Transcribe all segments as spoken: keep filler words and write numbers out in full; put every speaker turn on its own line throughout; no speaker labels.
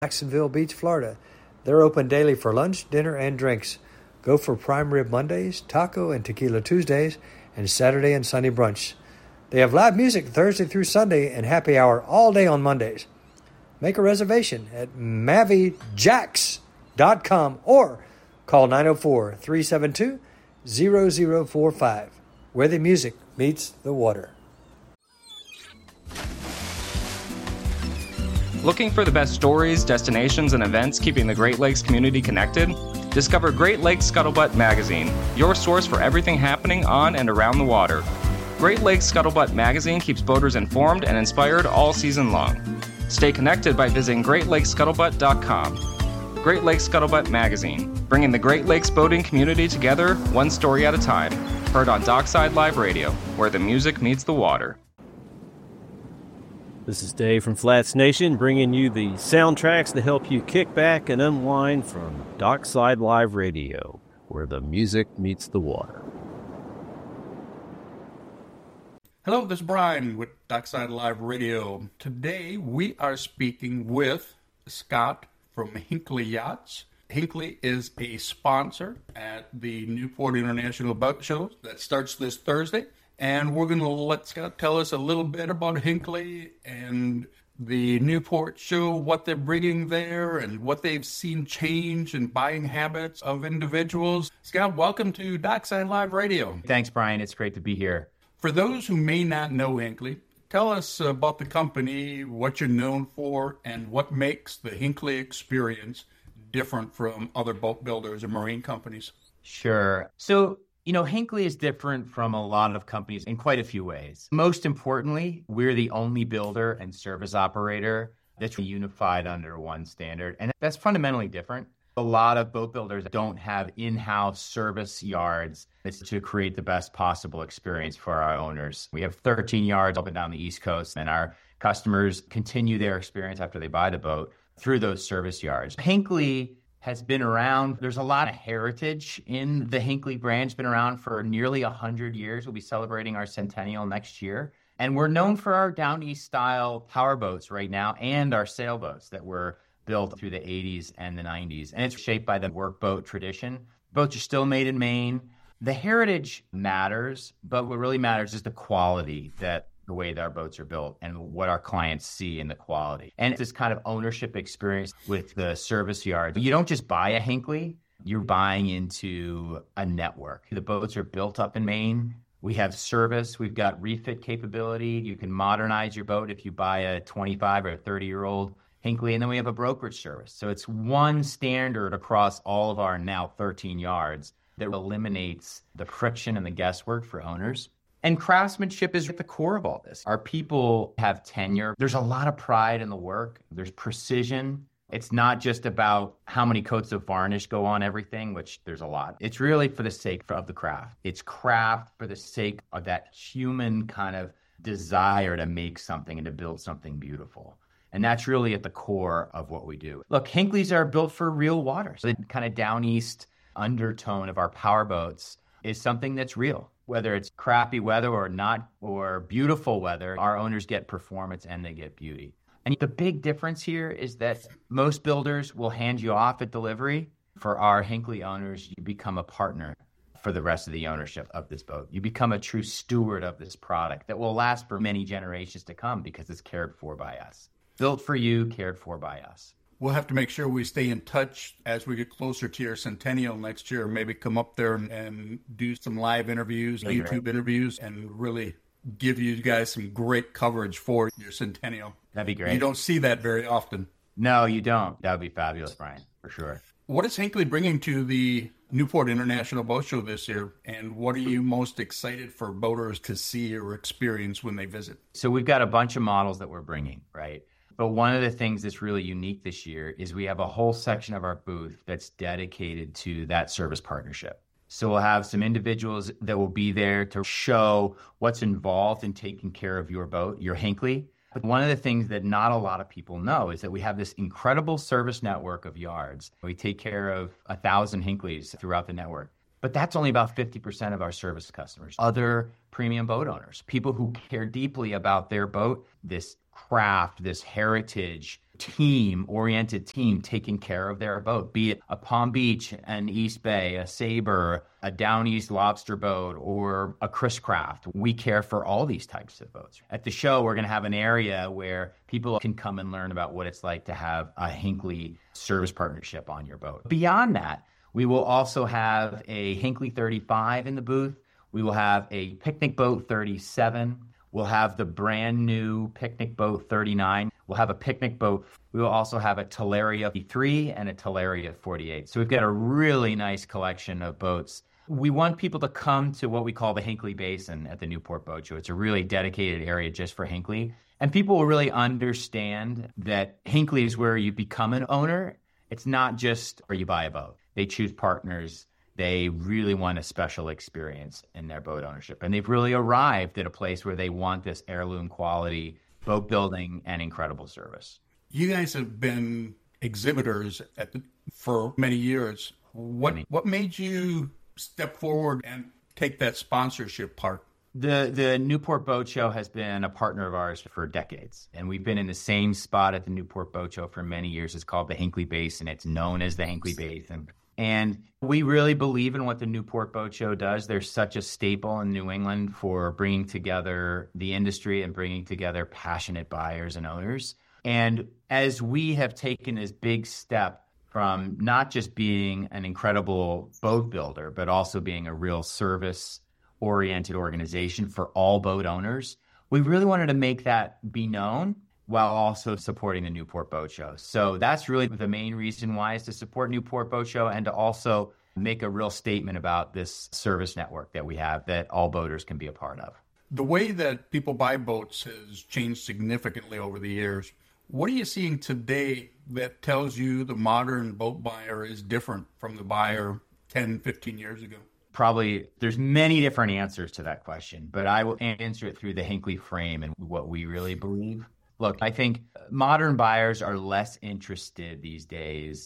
Jacksonville Beach, Florida. They're open daily for lunch, dinner, and drinks. Go for prime rib Mondays, taco and tequila Tuesdays, and Saturday and Sunday brunch. They have live music Thursday through Sunday and happy hour all day on Mondays. Make a reservation at Mavi Jacks dot com or call nine oh four, three seven two, zero zero four five, where the music meets the water.
Looking for the best stories, destinations, and events keeping the Great Lakes community connected? Discover Great Lakes Scuttlebutt Magazine, your source for everything happening on and around the water. Great Lakes Scuttlebutt Magazine keeps boaters informed and inspired all season long. Stay connected by visiting great lakes scuttlebutt dot com. Great Lakes Scuttlebutt Magazine, bringing the Great Lakes boating community together one story at a time. Heard on Dockside Live Radio, where the music meets the water.
This is Dave from Flats Nation, bringing you the soundtracks to help you kick back and unwind from Dockside Live Radio, where the music meets the water.
Hello, this is Brian with Dockside Live Radio. Today we are speaking with Scott from Hinckley Yachts. Hinckley is a sponsor at the Newport International Boat Show that starts this Thursday. And we're going to let Scott tell us a little bit about Hinckley and the Newport show, what they're bringing there, and what they've seen change in buying habits of individuals. Scott, welcome to Dockside Live Radio.
Thanks, Brian. It's great to be here.
For those who may not know Hinckley, tell us about the company, what you're known for, and what makes the Hinckley experience different from other boat builders or marine companies.
Sure. So, you know, Hinckley is different from a lot of companies in quite a few ways. Most importantly, we're the only builder and service operator that's unified under one standard. And that's fundamentally different. A lot of boat builders don't have in-house service yards. It's to create the best possible experience for our owners. We have thirteen yards up and down the East Coast, and our customers continue their experience after they buy the boat through those service yards. Hinckley has been around. There's a lot of heritage in the Hinckley brand. It's been around for nearly one hundred years. We'll be celebrating our centennial next year. And we're known for our Down East style power boats right now and our sailboats that were built through the eighties and the nineties. And it's shaped by the workboat tradition. Boats are still made in Maine. The heritage matters, but what really matters is the quality, that the way that our boats are built and what our clients see in the quality. And it's this kind of ownership experience with the service yard. You don't just buy a Hinckley, you're buying into a network. The boats are built up in Maine. We have service. We've got refit capability. You can modernize your boat if you buy a twenty-five or thirty-year-old Hinckley. And then we have a brokerage service. So it's one standard across all of our now thirteen yards that eliminates the friction and the guesswork for owners. And craftsmanship is at the core of all this. Our people have tenure. There's a lot of pride in the work. There's precision. It's not just about how many coats of varnish go on everything, which there's a lot. It's really for the sake of the craft. It's craft for the sake of that human kind of desire to make something and to build something beautiful. And that's really at the core of what we do. Look, Hinckley's are built for real water. So the kind of down east undertone of our power boats is something that's real. Whether it's crappy weather or not, or beautiful weather, our owners get performance and they get beauty. And the big difference here is that most builders will hand you off at delivery. For our Hinckley owners, you become a partner for the rest of the ownership of this boat. You become a true steward of this product that will last for many generations to come because it's cared for by us. Built for you, cared for by us.
We'll have to make sure we stay in touch as we get closer to your centennial next year. Maybe come up there and, and do some live interviews,
That'd
YouTube interviews, and really give you guys some great coverage for your centennial.
That'd be great.
You don't see that very often.
No, you don't. That would be fabulous, Brian, for sure.
What is Hinckley bringing to the Newport International Boat Show this year, and what are you most excited for boaters to see or experience when they visit?
So we've got a bunch of models that we're bringing, right? But one of the things that's really unique this year is we have a whole section of our booth that's dedicated to that service partnership. So we'll have some individuals that will be there to show what's involved in taking care of your boat, your Hinckley. But one of the things that not a lot of people know is that we have this incredible service network of yards. We take care of a thousand Hinckley's throughout the network. But that's only about fifty percent of our service customers. Other premium boat owners, people who care deeply about their boat, this craft, this heritage, team-oriented team taking care of their boat, be it a Palm Beach, an East Bay, a Sabre, a Down East lobster boat, or a Chris Craft. We care for all these types of boats. At the show, we're going to have an area where people can come and learn about what it's like to have a Hinckley service partnership on your boat. Beyond that, we will also have a Hinckley thirty-five in the booth. We will have a Picnic Boat thirty-seven. We'll have the brand new Picnic Boat thirty-nine. We'll have a Picnic Boat. We will also have a Teleria forty-three and a Teleria forty-eight. So we've got a really nice collection of boats. We want people to come to what we call the Hinckley Basin at the Newport Boat Show. It's a really dedicated area just for Hinckley. And people will really understand that Hinckley is where you become an owner. It's not just where you buy a boat. They choose partners. They really want a special experience in their boat ownership. And they've really arrived at a place where they want this heirloom quality boat building and incredible service.
You guys have been exhibitors at the, for many years. What what made you step forward and take that sponsorship part?
The the Newport Boat Show has been a partner of ours for decades, and we've been in the same spot at the Newport Boat Show for many years. It's called the Hinckley Basin. It's known as the Hinckley Basin. And we really believe in what the Newport Boat Show does. There's such a staple in New England for bringing together the industry and bringing together passionate buyers and owners. And as we have taken this big step from not just being an incredible boat builder, but also being a real service-oriented organization for all boat owners, we really wanted to make that be known while also supporting the Newport Boat Show. So that's really the main reason why, is to support Newport Boat Show and to also make a real statement about this service network that we have that all boaters can be a part of.
The way that people buy boats has changed significantly over the years. What are you seeing today that tells you the modern boat buyer is different from the buyer ten, fifteen years ago?
Probably there's many different answers to that question, but I will answer it through the Hinckley frame and what we really believe. Look, I think modern buyers are less interested these days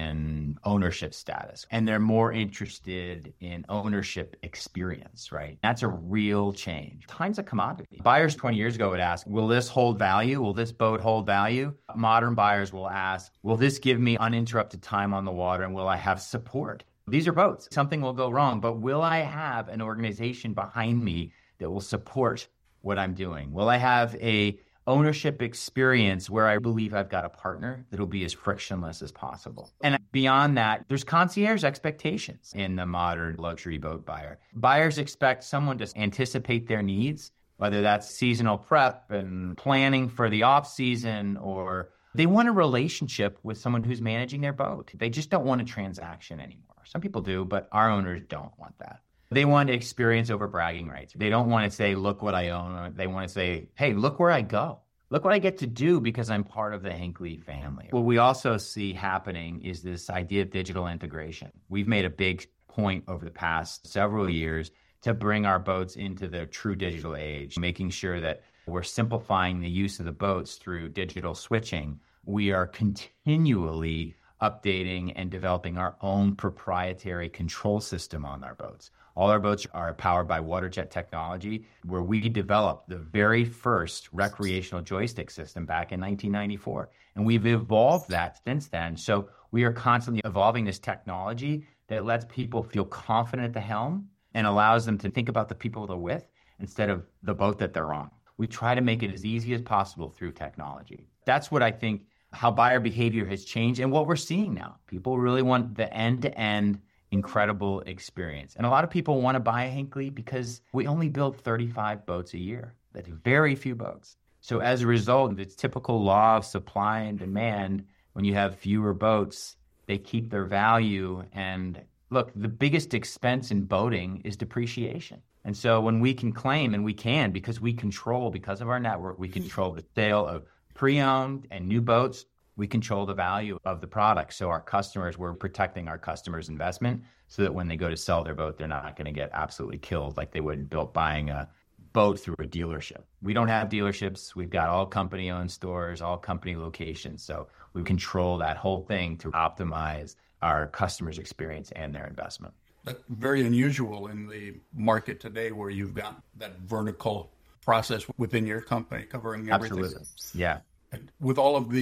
in ownership status, and they're more interested in ownership experience, right? That's a real change. Time's a commodity. Buyers twenty years ago would ask, will this hold value? Will this boat hold value? Modern buyers will ask, will this give me uninterrupted time on the water, and will I have support? These are boats. Something will go wrong, but will I have an organization behind me that will support what I'm doing? Will I have a ownership experience where I believe I've got a partner that'll be as frictionless as possible? And beyond that, there's concierge expectations in the modern luxury boat buyer. Buyers expect someone to anticipate their needs, whether that's seasonal prep and planning for the off season, or they want a relationship with someone who's managing their boat. They just don't want a transaction anymore. Some people do, but our owners don't want that. They want to experience over bragging rights. They don't want to say, look what I own. They want to say, hey, look where I go. Look what I get to do because I'm part of the Hinckley family. What we also see happening is this idea of digital integration. We've made a big point over the past several years to bring our boats into the true digital age, making sure that we're simplifying the use of the boats through digital switching. We are continually updating and developing our own proprietary control system on our boats. All our boats are powered by WaterJet technology, where we developed the very first recreational joystick system back in nineteen ninety-four. And we've evolved that since then. So we are constantly evolving this technology that lets people feel confident at the helm and allows them to think about the people they're with instead of the boat that they're on. We try to make it as easy as possible through technology. That's what I think how buyer behavior has changed and what we're seeing now. People really want the end-to-end incredible experience. And a lot of people want to buy a Hinckley because we only build thirty-five boats a year. That's very few boats. So as a result, it's typical law of supply and demand. When you have fewer boats, they keep their value. And look, the biggest expense in boating is depreciation. And so when we can claim, and we can because we control, because of our network, we control the sale of pre-owned and new boats, we control the value of the product. So our customers, we're protecting our customers' investment so that when they go to sell their boat, they're not going to get absolutely killed like they would built buying a boat through a dealership. We don't have dealerships. We've got all company-owned stores, all company locations. So we control that whole thing to optimize our customers' experience and their investment.
That's very unusual in the market today, where you've got that vertical process within your company covering everything.
Absolutely. Yeah.
And with all of the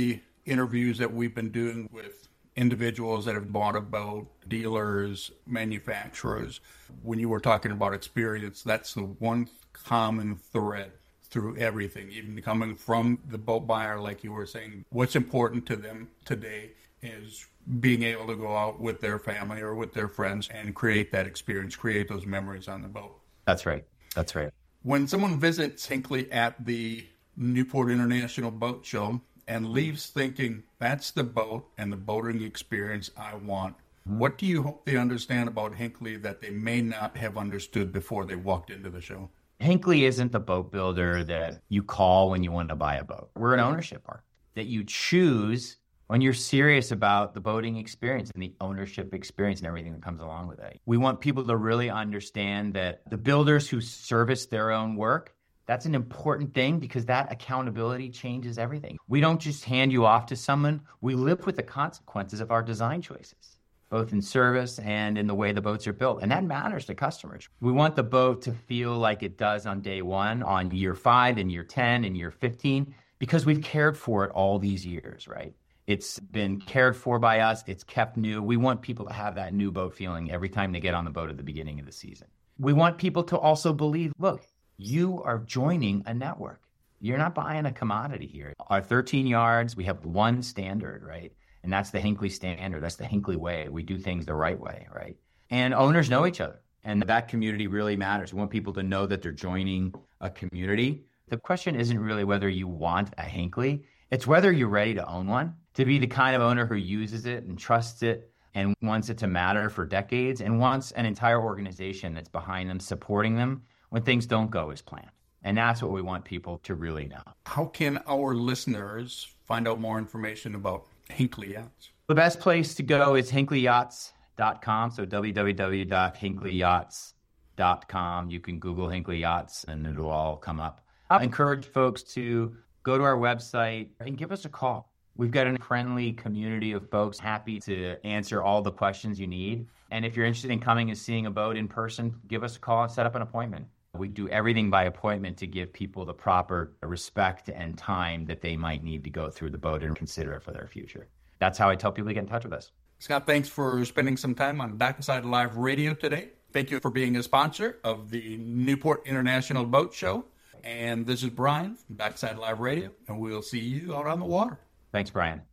interviews that we've been doing with individuals that have bought a boat, dealers, manufacturers, when you were talking about experience, that's the one common thread through everything, even coming from the boat buyer, like you were saying. What's important to them today is being able to go out with their family or with their friends and create that experience, create those memories on the boat.
That's right. That's right.
When someone visits Hinckley at the Newport International Boat Show and leaves thinking, that's the boat and the boating experience I want, what do you hope they understand about Hinckley that they may not have understood before they walked into the show?
Hinckley isn't the boat builder that you call when you want to buy a boat. We're an ownership partner that you choose when you're serious about the boating experience and the ownership experience and everything that comes along with it. We want people to really understand that the builders who service their own work, that's an important thing because that accountability changes everything. We don't just hand you off to someone. We live with the consequences of our design choices, both in service and in the way the boats are built. And that matters to customers. We want the boat to feel like it does on day one, on year five, and year ten, and year fifteen, because we've cared for it all these years, right? It's been cared for by us. It's kept new. We want people to have that new boat feeling every time they get on the boat at the beginning of the season. We want people to also believe, look, you are joining a network. You're not buying a commodity here. Our thirteen yards, we have one standard, right? And that's the Hinckley standard. That's the Hinckley way. We do things the right way, right? And owners know each other. And that community really matters. We want people to know that they're joining a community. The question isn't really whether you want a Hinckley. It's whether you're ready to own one, to be the kind of owner who uses it and trusts it and wants it to matter for decades and wants an entire organization that's behind them, supporting them when things don't go as planned. And that's what we want people to really know.
How can our listeners find out more information about Hinckley Yachts?
The best place to go is hinckley yachts dot com, so w w w dot hinckley yachts dot com. You can Google Hinckley Yachts and it'll all come up. I encourage folks to go to our website and give us a call. We've got a friendly community of folks happy to answer all the questions you need. And if you're interested in coming and seeing a boat in person, give us a call and set up an appointment. We do everything by appointment to give people the proper respect and time that they might need to go through the boat and consider it for their future. That's how I tell people to get in touch with us.
Scott, thanks for spending some time on Dockside Live Radio today. Thank you for being a sponsor of the Newport International Boat Show. And this is Brian from Dockside Live Radio, and we'll see you out on the water.
Thanks, Brian.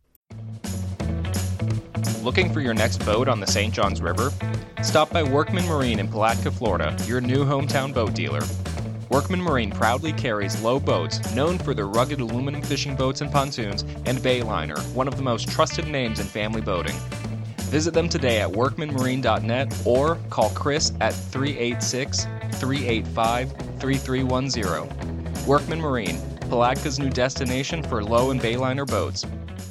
Looking for your next boat on the Saint Johns River? Stop by Workman Marine in Palatka, Florida, your new hometown boat dealer. Workman Marine proudly carries low boats, known for their rugged aluminum fishing boats and pontoons, and Bayliner, one of the most trusted names in family boating. Visit them today at workman marine dot net or call Chris at three eight six, three eight five, three three one zero. Workman Marine, Palatka's new destination for low and Bayliner boats.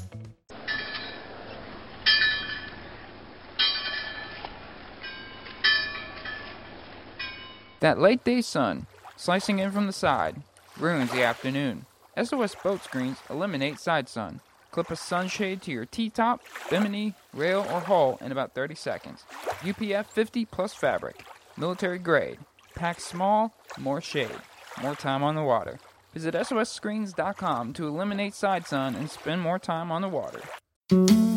That late day sun, slicing in from the side, ruins the afternoon. S O S Boat Screens eliminate side sun. Clip a sunshade to your T-top, bimini, rail, or hull in about thirty seconds. U P F fifty plus fabric. Military grade. Pack small, more shade. More time on the water. Visit S O S screens dot com to eliminate side sun and spend more time on the water.